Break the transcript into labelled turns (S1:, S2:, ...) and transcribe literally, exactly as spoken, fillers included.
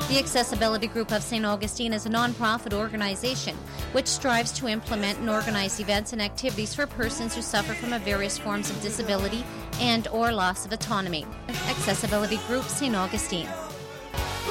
S1: The Accessibility Group of Saint Augustine is a non-profit organization which strives to implement and organize events and activities for persons who suffer from various forms of disability and or loss of autonomy. Accessibility Group Saint Augustine.